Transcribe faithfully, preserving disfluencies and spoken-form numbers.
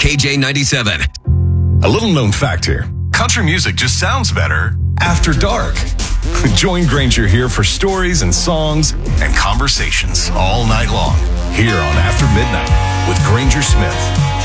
K J ninety-seven. A little known fact here. Country music just sounds better after dark. Join Granger here for stories and songs and conversations all night long here on After Midnight with Granger Smith.